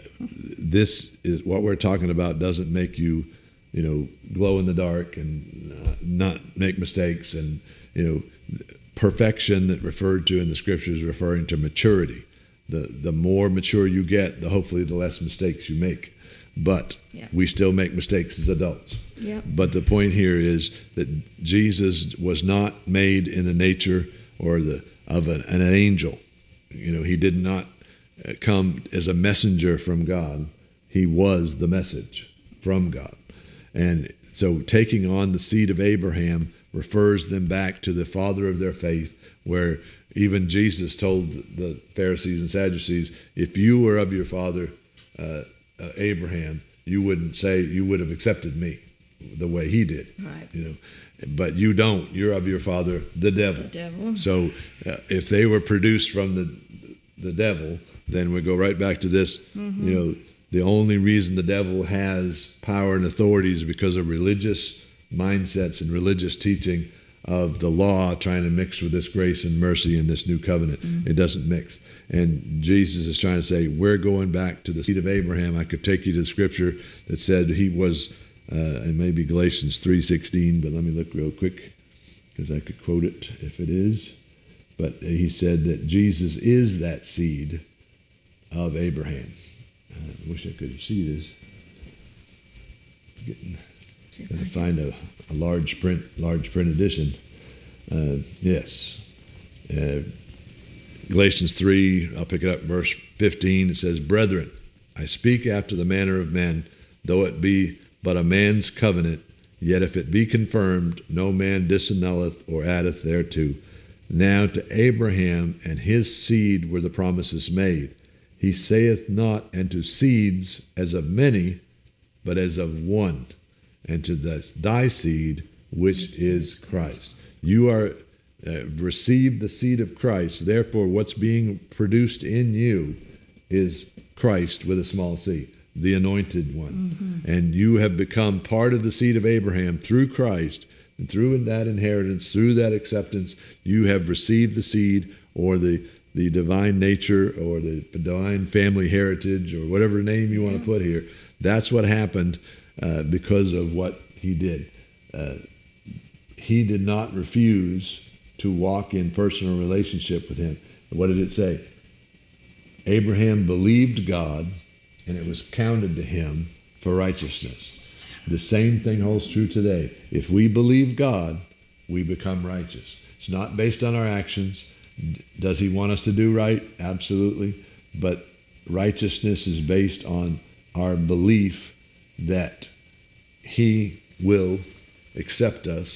this is what we're talking about. Doesn't make you, you know, glow in the dark and uh, not make mistakes. And, you know, perfection that referred to in the scriptures referring to maturity. The the more mature you get, the hopefully the less mistakes you make. But yeah. we still make mistakes as adults. Yep. But the point here is that Jesus was not made in the nature or the of an, an angel. You know, he did not come as a messenger from God. He was the message from God. And so taking on the seed of Abraham refers them back to the father of their faith, where even Jesus told the Pharisees and Sadducees, if you were of your father uh, uh, Abraham, you wouldn't say, you would have accepted me the way he did. Right. You know, but you don't. You're of your father, the devil. The devil. So uh, if they were produced from the the devil, then we go right back to this. Mm-hmm. You know, the only reason the devil has power and authority is because of religious mindsets and religious teaching of the law trying to mix with this grace and mercy in this new covenant. Mm-hmm. It doesn't mix. And Jesus is trying to say, we're going back to the seed of Abraham. I could take you to the scripture that said he was, uh, and maybe Galatians three sixteen, but let me look real quick because I could quote it if it is. But he said that Jesus is that seed of Abraham. Uh, I wish I could see this. It's getting, going to find a, a large print, large print edition. Uh, yes. Uh, Galatians three, I'll pick it up, verse fifteen. It says, brethren, I speak after the manner of men, though it be but a man's covenant, yet if it be confirmed, no man disannulleth or addeth thereto. Now to Abraham and his seed were the promises made. He saith not unto seeds as of many, but as of one, and to the, thy seed, which is Christ. You are uh, received the seed of Christ. Therefore, what's being produced in you is Christ with a small c, the anointed one. Mm-hmm. And you have become part of the seed of Abraham through Christ. And through that inheritance, through that acceptance, you have received the seed or the, the divine nature or the divine family heritage or whatever name you want to put here. That's what happened uh, because of what he did. Uh, he did not refuse to walk in personal relationship with him. What did it say? Abraham believed God, and it was counted to him for righteousness. The same thing holds true today. If we believe God, we become righteous. It's not based on our actions. Does he want us to do right? Absolutely. But righteousness is based on our belief that he will accept us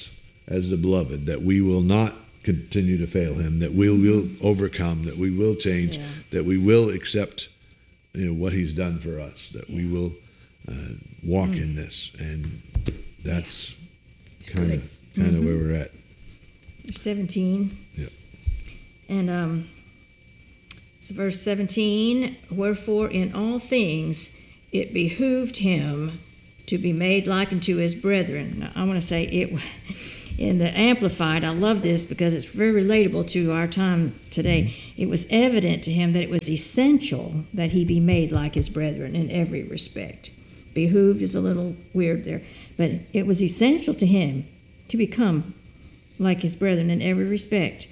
as the beloved, that we will not continue to fail him, that we will overcome, that we will change, yeah. that we will accept, you know, what he's done for us, that yeah. we will uh, walk mm. in this, and that's yeah. kind of kind of mm-hmm. where we're at. seventeen. Yeah. And um, so verse seventeen, wherefore in all things it behooved him to be made like unto his brethren. Now, I want to say it in the Amplified, I love this because it's very relatable to our time today. It was evident to him that it was essential that he be made like his brethren in every respect. Behooved is a little weird there, but it was essential to him to become like his brethren in every respect,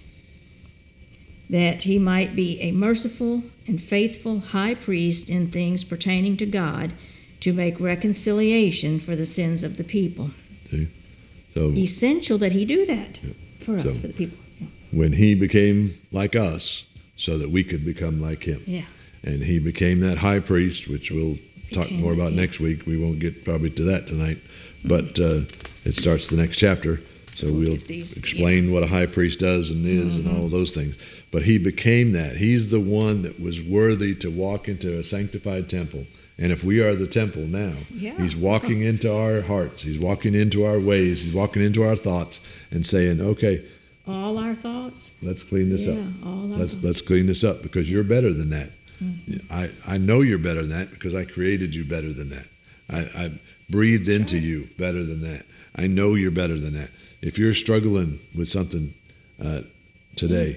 that he might be a merciful and faithful high priest in things pertaining to God, to make reconciliation for the sins of the people. See? So essential that he do that yeah. for us, so for the people. Yeah. When he became like us, so that we could become like him. Yeah. And he became that high priest, which we'll talk became more about yeah. next week. We won't get probably to that tonight, but uh, it starts the next chapter. So we'll, we'll these, explain yeah. what a high priest does and is mm-hmm. and all those things. But he became that. He's the one that was worthy to walk into a sanctified temple. And if we are the temple now, yeah. he's walking into our hearts. He's walking into our ways. He's walking into our thoughts and saying, okay, all our thoughts. Let's clean this yeah, up. All our let's thoughts. let's clean this up because you're better than that. Mm-hmm. I, I know you're better than that because I created you better than that. I, I breathed That's into right. you better than that. I know you're better than that. If you're struggling with something uh, today,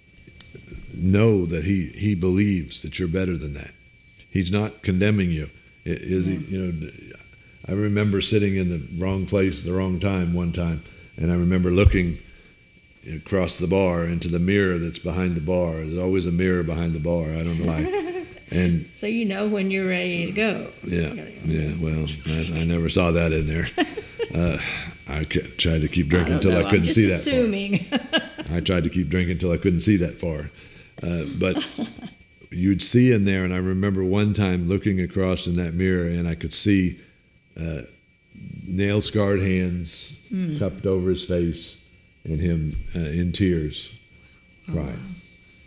know that he, he believes that you're better than that. He's not condemning you. Is he? You know, I remember sitting in the wrong place at the wrong time one time, and I remember looking across the bar into the mirror that's behind the bar. There's always a mirror behind the bar. I don't know why. And so you know when you're ready to go. Yeah, yeah. Well, I, I never saw that in there. Uh, I tried to keep drinking until I, I couldn't I'm just see that assuming. far. I tried to keep drinking until I couldn't see that far. Uh, but you'd see in there, and I remember one time looking across in that mirror, and I could see uh, nail-scarred hands mm. cupped over his face, and him uh, in tears, crying. Oh, wow.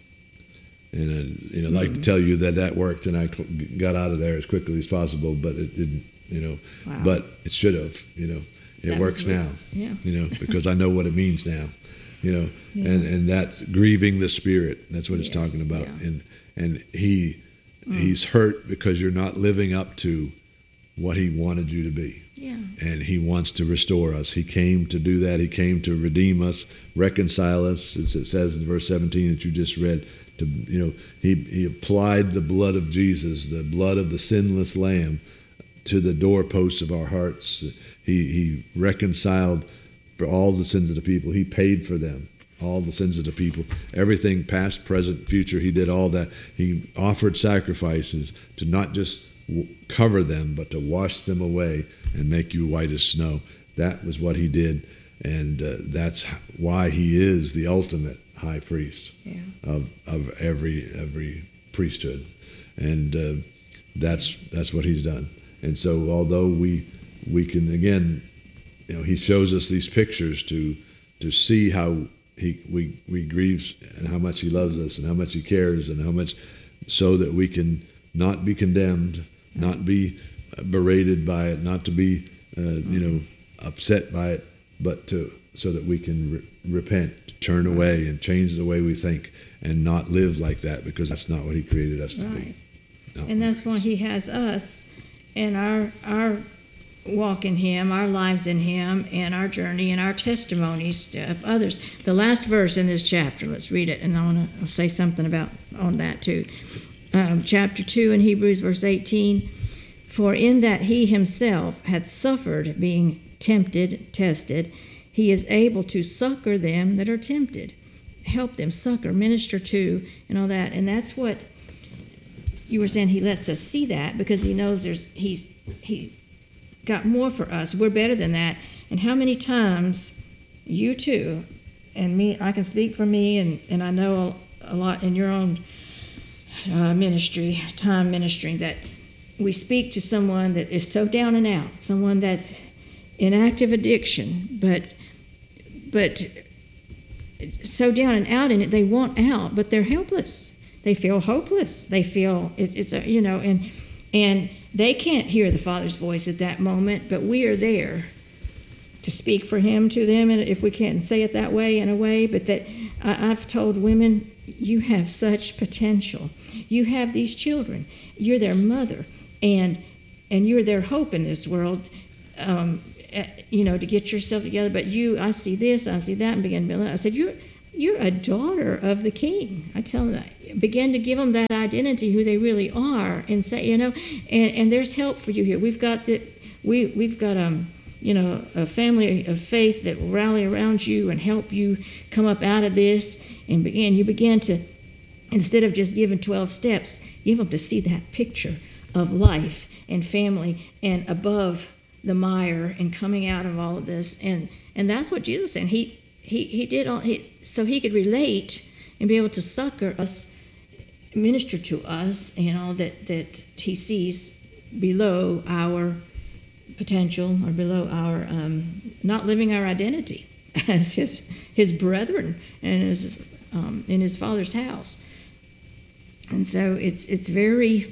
And I, you know, I'd like mm. to tell you that that worked, and I got out of there as quickly as possible, but it didn't. You know, wow. But it should have. You know, it that works now. Yeah. You know, because I know what it means now. You know, yeah. and and that's grieving the Spirit. That's what yes, it's talking about. Yeah. And and he mm. he's hurt because you're not living up to what he wanted you to be. Yeah. And he wants to restore us. He came to do that. He came to redeem us, reconcile us. It's, it says in verse seventeen that you just read. To you know, he he applied the blood of Jesus, the blood of the sinless Lamb, to the doorposts of our hearts. He he reconciled for all the sins of the people. He paid for them, all the sins of the people. Everything, past, present, future, he did all that. He offered sacrifices to not just cover them, but to wash them away and make you white as snow. That was what he did, and uh, that's why he is the ultimate high priest yeah. of of every every priesthood, and uh, that's that's what he's done. And so, although we we can again, you know, he shows us these pictures to to see how he we we grieves and how much he loves us and how much he cares and how much, so that we can not be condemned, not be berated by it, not to be uh, you know upset by it, but to so that we can re- repent, turn away, and change the way we think, and not live like that, because that's not what he created us to right. be. Not and that's why he has us and our our walk in him, our lives in him, and our journey and our testimonies of others. The last verse in this chapter, let's read it, and I want to say something about on that too. Um, chapter two in Hebrews, verse eighteen, for in that he himself hath suffered, being tempted, tested, he is able to succor them that are tempted, help them, succor, minister to, and all that. And that's what you were saying. He lets us see that because he knows there's he's he got more for us. We're better than that. And how many times you too, and me, I can speak for me, and, and I know a, a lot in your own uh, ministry, time ministering, that we speak to someone that is so down and out, someone that's in active addiction, but but so down and out in it, they want out, but they're helpless. They feel hopeless. They feel it's, it's a, you know, and and they can't hear the Father's voice at that moment, but we are there to speak for Him to them, and if we can't say it that way, in a way, but that I, I've told women, you have such potential. You have these children. You're their mother, and and you're their hope in this world. Um, you know, to get yourself together. But you, I see this, I see that, and begin to build. I said, you're you're a daughter of the King. I tell them, begin to give them that identity, who they really are, and say, you know, and, and there's help for you here. We've got the we we've got um you know a family of faith that will rally around you and help you come up out of this, and begin. You begin to, instead of just giving twelve steps, give them to see that picture of life and family and above the mire and coming out of all of this, and and that's what Jesus said. He he he did all he so he could relate and be able to succor us, minister to us, you know, that that he sees below our potential or below our um, not living our identity as his his brethren and his um, in his Father's house, and so it's it's very.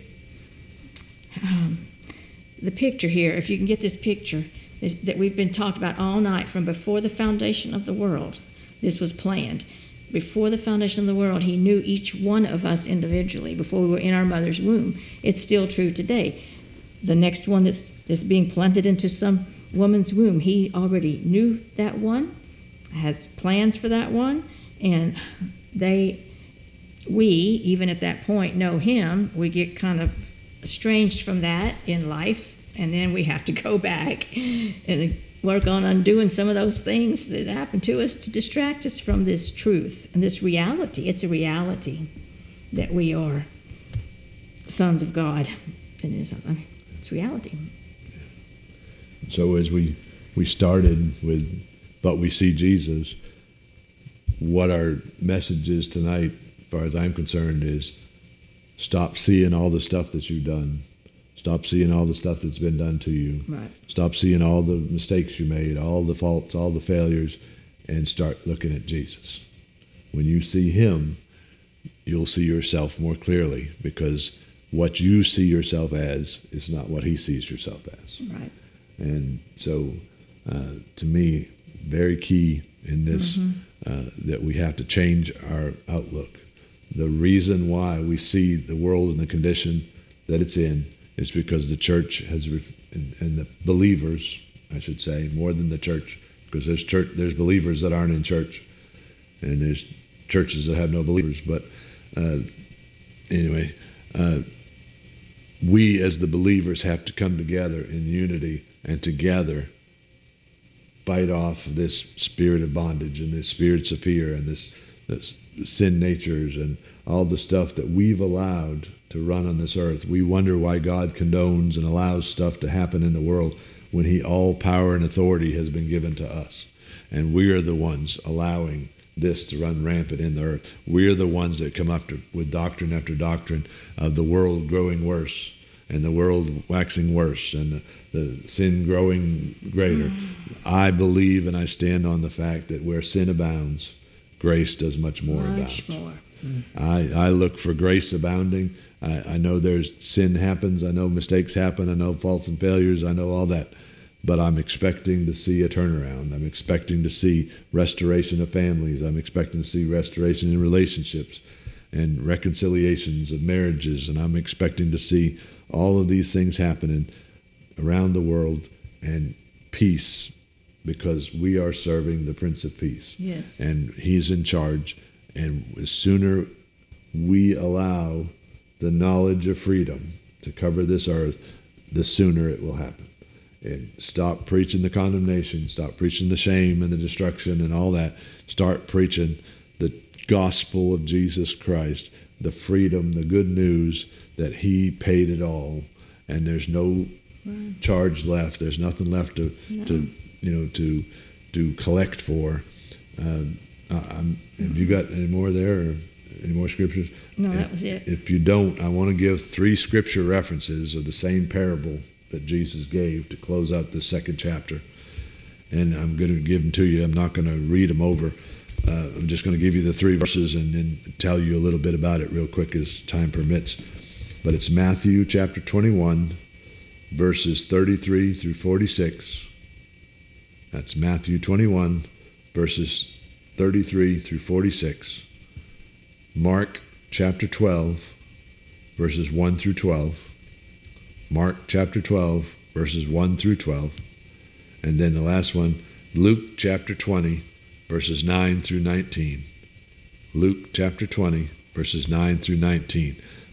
Um, The picture here, if you can get this picture, is that we've been talked about all night from before the foundation of the world. This was planned. Before the foundation of the world, He knew each one of us individually before we were in our mother's womb. It's still true today. The next one that's, that's being planted into some woman's womb, He already knew that one, has plans for that one, and they, we, even at that point, know Him. We get kind of estranged from that in life, and then we have to go back and work on undoing some of those things that happen to us to distract us from this truth and this reality. It's a reality that we are sons of God. And it's, it's reality. So as we, we started with, but we see Jesus, what our message is tonight, as far as I'm concerned, is stop seeing all the stuff that you've done. Stop seeing all the stuff that's been done to you. Right. Stop seeing all the mistakes you made, all the faults, all the failures, and start looking at Jesus. When you see Him, you'll see yourself more clearly, because what you see yourself as is not what He sees yourself as. Right. And so, uh, to me, very key in this, mm-hmm. uh, that we have to change our outlook. The reason why we see the world in the condition that it's in is because the church has, ref- and, and the believers, I should say, more than the church, because there's church, there's believers that aren't in church, and there's churches that have no believers. But uh, anyway, uh, we as the believers have to come together in unity and together fight off this spirit of bondage and this spirits of fear and this, this sin natures and all the stuff that we've allowed to run on this earth. We wonder why God condones and allows stuff to happen in the world when He, all power and authority has been given to us. And we are the ones allowing this to run rampant in the earth. We are the ones that come after with doctrine after doctrine of the world growing worse and the world waxing worse and the, the sin growing greater. Mm. I believe and I stand on the fact that where sin abounds, grace does much more much abound. more. Mm. I, I look for grace abounding. I, I know there's sin happens. I know mistakes happen. I know faults and failures. I know all that. But I'm expecting to see a turnaround. I'm expecting to see restoration of families. I'm expecting to see restoration in relationships and reconciliations of marriages. And I'm expecting to see all of these things happening around the world, and peace, because we are serving the Prince of Peace. Yes. And He's in charge. And the sooner we allow the knowledge of freedom to cover this earth, the sooner it will happen. And stop preaching the condemnation, stop preaching the shame and the destruction and all that. Start preaching the gospel of Jesus Christ, the freedom, the good news that He paid it all, and there's no right. charge left. There's nothing left to, no. to you know, to to collect for. Um, I'm, have you got any more there, or any more scriptures? No, if, that was it. If you don't, I want to give three scripture references of the same parable that Jesus gave to close out the second chapter. and I'm going to give them to you. I'm not going to read them over. Uh, I'm just going to give you the three verses and then tell you a little bit about it real quick as time permits. But it's Matthew chapter twenty-one, verses thirty-three through forty-six. That's Matthew twenty-one, verses thirty-three through forty-six. Mark chapter twelve, verses one through twelve. Mark chapter twelve, verses one through twelve. And then the last one, Luke chapter twenty, verses nine through nineteen. Luke chapter twenty, verses nine through nineteen.